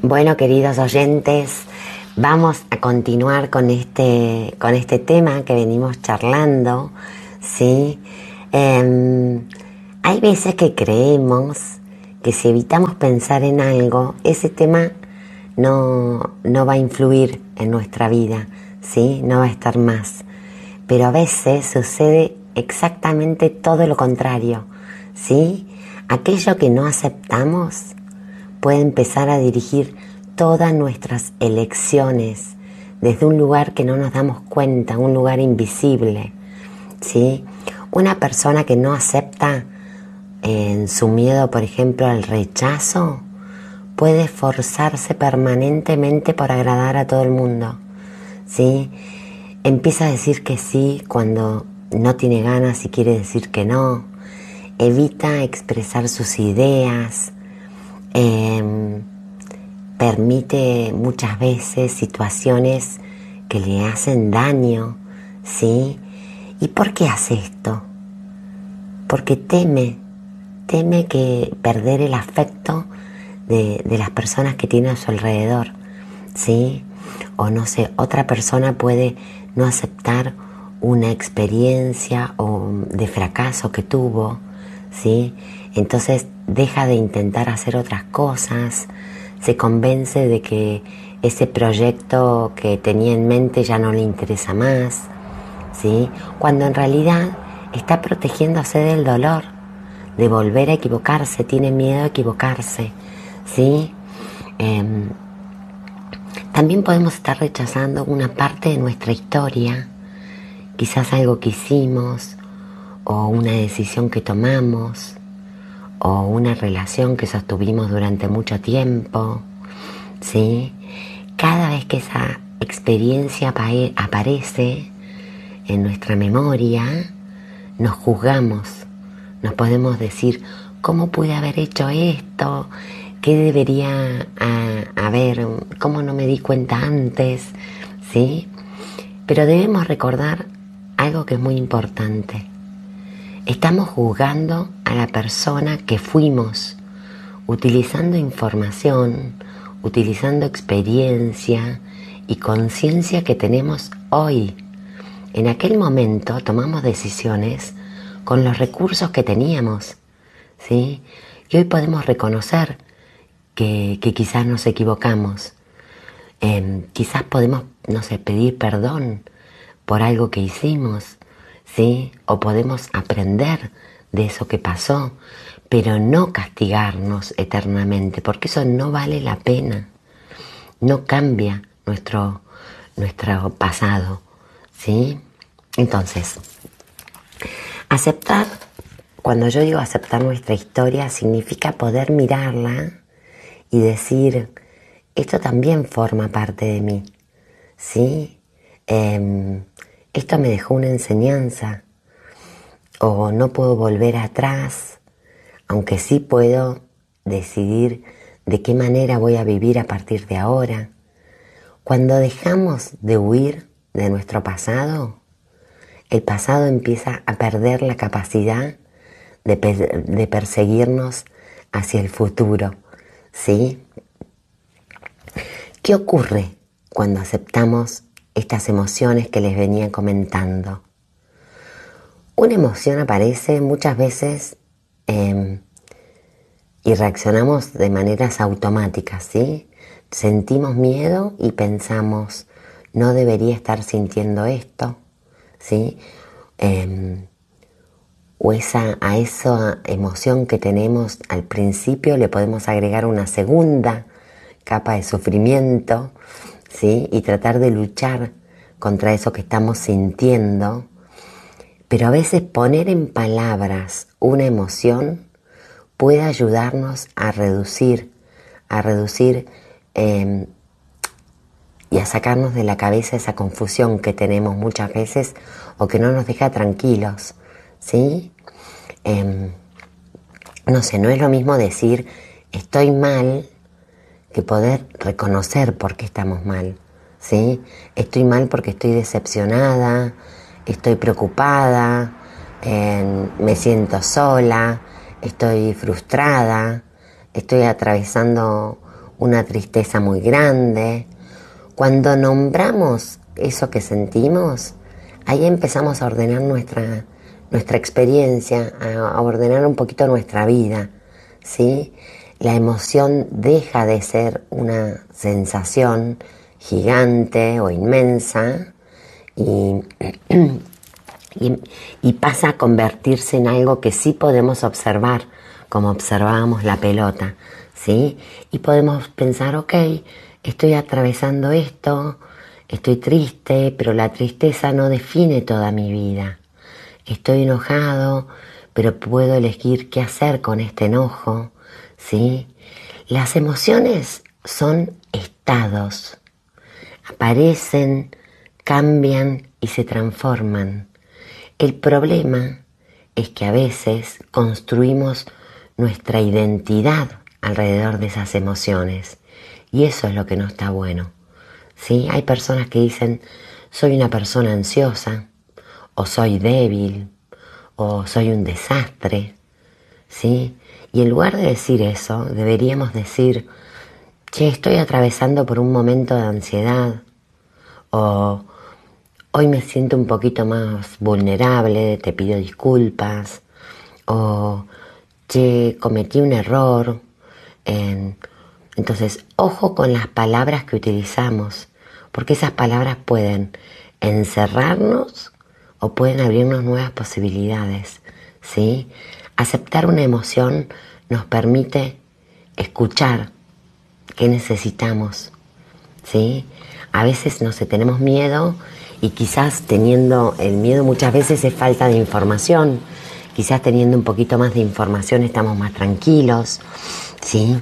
Bueno, queridos oyentes, vamos a continuar con este tema que venimos charlando, ¿sí? Hay veces que creemos que si evitamos pensar en algo, ese tema no va a influir en nuestra vida, ¿sí? No va a estar más. Pero a veces sucede exactamente todo lo contrario, ¿sí? Aquello que no aceptamos puede empezar a dirigir todas nuestras elecciones desde un lugar que no nos damos cuenta, un lugar invisible, ¿sí? Una persona que no acepta en su miedo, por ejemplo, al rechazo, puede esforzarse permanentemente por agradar a todo el mundo, ¿sí? Empieza a decir que sí cuando no tiene ganas y quiere decir que no. Evita expresar sus ideas. Permite muchas veces situaciones que le hacen daño, ¿sí? ¿Y por qué hace esto? Porque teme que perder el afecto de las personas que tiene a su alrededor, ¿sí? O no sé, otra persona puede no aceptar una experiencia o de fracaso que tuvo, ¿sí? Entonces deja de intentar hacer otras cosas, se convence de que ese proyecto que tenía en mente ya no le interesa más, ¿sí? Cuando en realidad está protegiéndose del dolor, de volver a equivocarse, tiene miedo a equivocarse, ¿sí? También podemos estar rechazando una parte de nuestra historia, quizás algo que hicimos, o una decisión que tomamos, o una relación que sostuvimos durante mucho tiempo, ¿sí? Cada vez que esa experiencia aparece en nuestra memoria, nos juzgamos, nos podemos decir, ¿cómo pude haber hecho esto? ¿Qué debería haber? ¿Cómo no me di cuenta antes? ¿Sí? Pero debemos recordar algo que es muy importante. Estamos juzgando a la persona que fuimos, utilizando información, utilizando experiencia y conciencia que tenemos hoy. En aquel momento tomamos decisiones con los recursos que teníamos, ¿sí? Y hoy podemos reconocer que quizás nos equivocamos. Quizás podemos, no sé, pedir perdón por algo que hicimos, ¿sí? O podemos aprender de eso que pasó, pero no castigarnos eternamente, porque eso no vale la pena. No cambia nuestro pasado, ¿sí? Entonces, aceptar, cuando yo digo aceptar nuestra historia, significa poder mirarla y decir, esto también forma parte de mí, ¿sí? Esto me dejó una enseñanza, o no puedo volver atrás, aunque sí puedo decidir de qué manera voy a vivir a partir de ahora. Cuando dejamos de huir de nuestro pasado, el pasado empieza a perder la capacidad de perseguirnos hacia el futuro, ¿sí? ¿Qué ocurre cuando aceptamos estas emociones que les venía comentando? Una emoción aparece muchas veces y reaccionamos de maneras automáticas, ¿sí? Sentimos miedo y pensamos, no debería estar sintiendo esto, ¿sí? O a esa emoción que tenemos al principio le podemos agregar una segunda capa de sufrimiento, ¿sí? Y tratar de luchar contra eso que estamos sintiendo. Pero a veces poner en palabras una emoción puede ayudarnos a reducir y a sacarnos de la cabeza esa confusión que tenemos muchas veces o que no nos deja tranquilos, ¿sí? No sé, no es lo mismo decir estoy mal que poder reconocer por qué estamos mal, ¿sí? Estoy mal porque estoy decepcionada, estoy preocupada, me siento sola, estoy frustrada, estoy atravesando una tristeza muy grande. Cuando nombramos eso que sentimos, ahí empezamos a ordenar nuestra experiencia, a ordenar un poquito nuestra vida, ¿sí? La emoción deja de ser una sensación gigante o inmensa y, y pasa a convertirse en algo que sí podemos observar, como observábamos la pelota, ¿sí? Y podemos pensar, ok, estoy atravesando esto, estoy triste, pero la tristeza no define toda mi vida. Estoy enojado, pero puedo elegir qué hacer con este enojo, ¿sí? Las emociones son estados, aparecen, cambian y se transforman. El problema es que a veces construimos nuestra identidad alrededor de esas emociones y eso es lo que no está bueno, ¿sí? Hay personas que dicen, soy una persona ansiosa, o soy débil, o soy un desastre, ¿sí? Y en lugar de decir eso, deberíamos decir, che, estoy atravesando por un momento de ansiedad, o hoy me siento un poquito más vulnerable, te pido disculpas, o che, cometí un error. Entonces, ojo con las palabras que utilizamos, porque esas palabras pueden encerrarnos o pueden abrirnos nuevas posibilidades, ¿sí? Aceptar una emoción nos permite escuchar qué necesitamos, ¿sí? A veces, no sé, tenemos miedo y quizás teniendo el miedo muchas veces es falta de información. Quizás teniendo un poquito más de información estamos más tranquilos, ¿sí?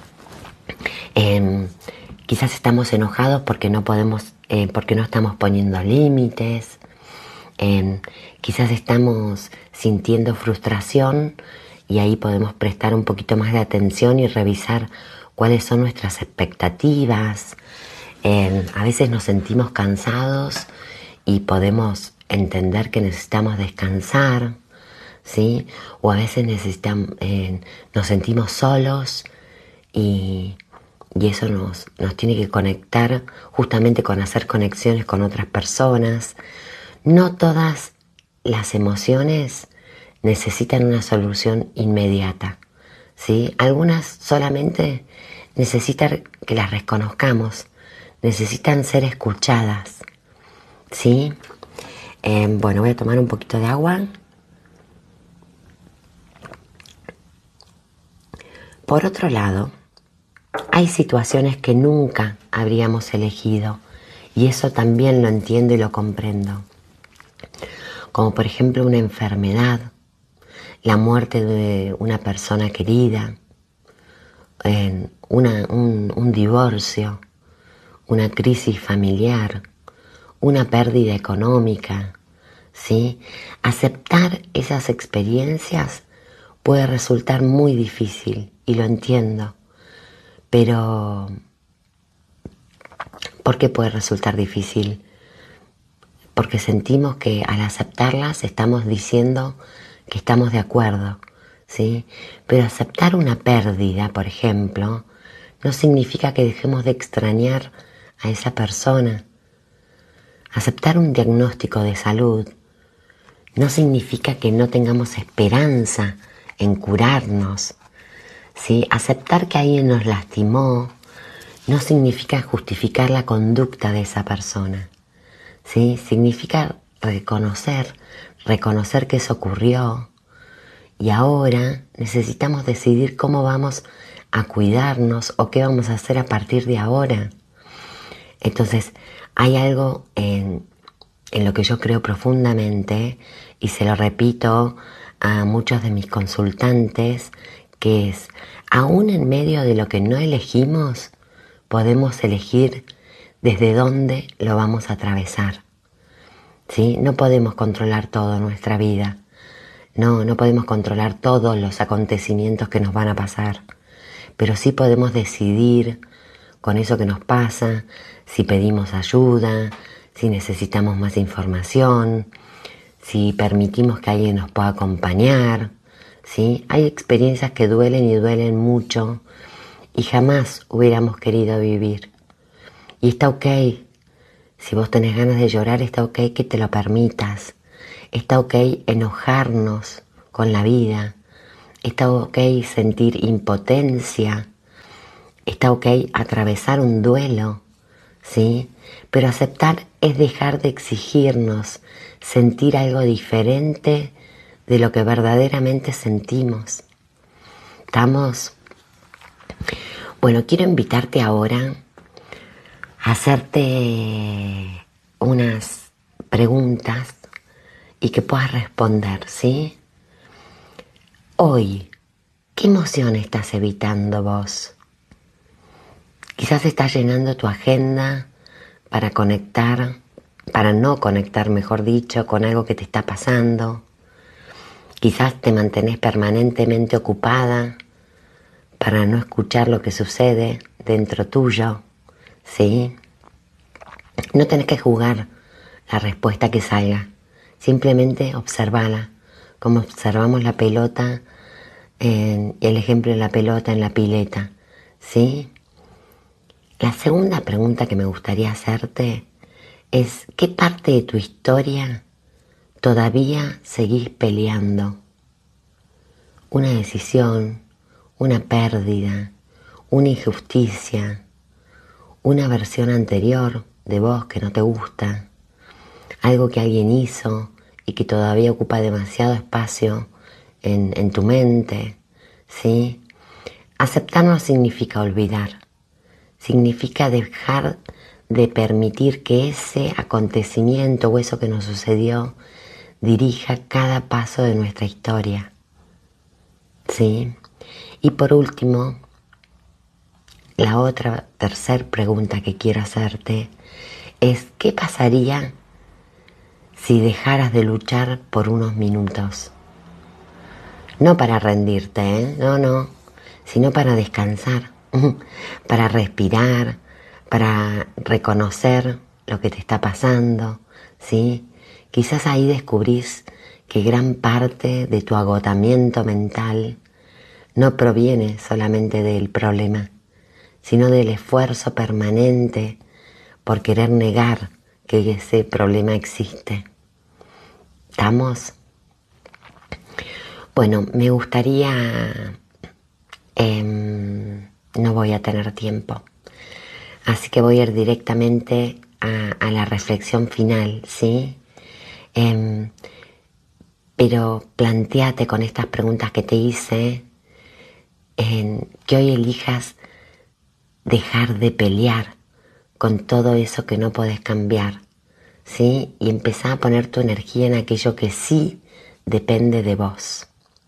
Quizás estamos enojados porque no podemos, porque no estamos poniendo límites. Quizás estamos sintiendo frustración y ahí podemos prestar un poquito más de atención y revisar cuáles son nuestras expectativas. A veces nos sentimos cansados y podemos entender que necesitamos descansar, ¿sí? O a veces nos sentimos solos y eso nos tiene que conectar justamente con hacer conexiones con otras personas. No todas las emociones necesitan una solución inmediata, ¿sí? Algunas solamente necesitan que las reconozcamos, necesitan ser escuchadas, ¿sí? Bueno, voy a tomar un poquito de agua. Por otro lado, hay situaciones que nunca habríamos elegido y eso también lo entiendo y lo comprendo. Como por ejemplo una enfermedad, la muerte de una persona querida, un divorcio, una crisis familiar, una pérdida económica, ¿sí? Aceptar esas experiencias puede resultar muy difícil y lo entiendo, pero ¿por qué puede resultar difícil? Porque sentimos que al aceptarlas estamos diciendo que estamos de acuerdo, ¿sí? Pero aceptar una pérdida, por ejemplo, no significa que dejemos de extrañar a esa persona. Aceptar un diagnóstico de salud no significa que no tengamos esperanza en curarnos, ¿sí? Aceptar que alguien nos lastimó no significa justificar la conducta de esa persona, ¿sí? Significa reconocer que eso ocurrió y ahora necesitamos decidir cómo vamos a cuidarnos o qué vamos a hacer a partir de ahora. Entonces, hay algo en lo que yo creo profundamente y se lo repito a muchos de mis consultantes, que es, aún en medio de lo que no elegimos, podemos elegir desde dónde lo vamos a atravesar, ¿sí? No podemos controlar toda nuestra vida, no podemos controlar todos los acontecimientos que nos van a pasar, pero sí podemos decidir con eso que nos pasa, si pedimos ayuda, si necesitamos más información, si permitimos que alguien nos pueda acompañar, ¿sí? Hay experiencias que duelen y duelen mucho y jamás hubiéramos querido vivir. Y está ok, si vos tenés ganas de llorar, está ok que te lo permitas. Está ok enojarnos con la vida. Está ok sentir impotencia. Está ok atravesar un duelo, ¿sí? Pero aceptar es dejar de exigirnos sentir algo diferente de lo que verdaderamente sentimos. ¿Estamos? Bueno, quiero invitarte ahora a hacerte unas preguntas y que puedas responder, ¿sí? Hoy, ¿qué emoción estás evitando vos? Quizás estás llenando tu agenda para conectar, para no conectar, mejor dicho, con algo que te está pasando. Quizás te mantenés permanentemente ocupada para no escuchar lo que sucede dentro tuyo, ¿sí? No tenés que juzgar la respuesta que salga, simplemente observala, como observamos la pelota, el ejemplo de la pelota en la pileta, ¿sí? La segunda pregunta que me gustaría hacerte es, ¿qué parte de tu historia todavía seguís peleando? Una decisión, una pérdida, una injusticia, una versión anterior de vos que no te gusta, algo que alguien hizo y que todavía ocupa demasiado espacio en tu mente, ¿sí? Aceptar no significa olvidar, significa dejar de permitir que ese acontecimiento o eso que nos sucedió dirija cada paso de nuestra historia, ¿sí? Y por último, la tercera pregunta que quiero hacerte es, ¿qué pasaría si dejaras de luchar por unos minutos? No para rendirte, no, sino para descansar, para respirar, para reconocer lo que te está pasando, ¿sí? Quizás ahí descubrís que gran parte de tu agotamiento mental no proviene solamente del problema, sino del esfuerzo permanente por querer negar que ese problema existe. ¿Estamos? Bueno, me gustaría... no voy a tener tiempo, así que voy a ir directamente a la reflexión final, ¿sí? Pero plantéate con estas preguntas que te hice, que hoy elijas dejar de pelear con todo eso que no podés cambiar, ¿sí? Y empezá a poner tu energía en aquello que sí depende de vos.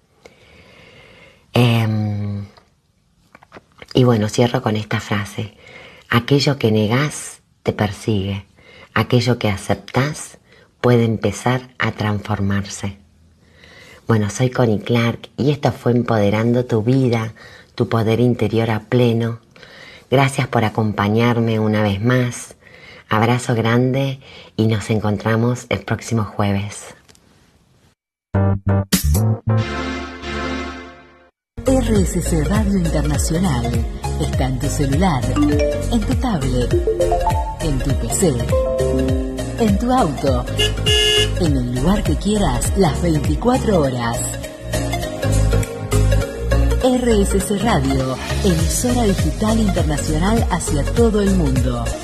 Y bueno, cierro con esta frase. Aquello que negás te persigue. Aquello que aceptás puede empezar a transformarse. Bueno, soy Connie Clark y esto fue Empoderando tu vida, tu poder interior a pleno. Gracias por acompañarme una vez más. Abrazo grande y nos encontramos el próximo jueves. RSC Radio Internacional está en tu celular, en tu tablet, en tu PC, en tu auto, en el lugar que quieras, las 24 horas. RSC Radio, emisora digital internacional hacia todo el mundo.